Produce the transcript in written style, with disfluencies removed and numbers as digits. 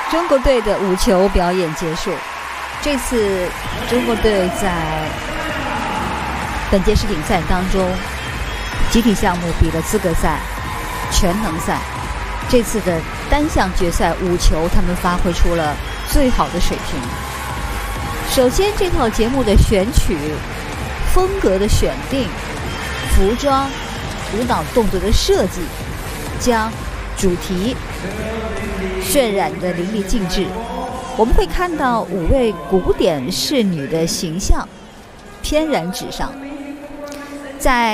中国队的舞球表演结束。这次中国队在本届世锦赛当中，集体项目比了资格赛、全能赛。这次的单项决赛舞球，他们发挥出了最好的水平。首先，这套节目的选曲、风格的选定、服装、舞蹈动作的设计，将主题渲染得淋漓尽致。我们会看到5位古典仕女的形象翩然纸上。在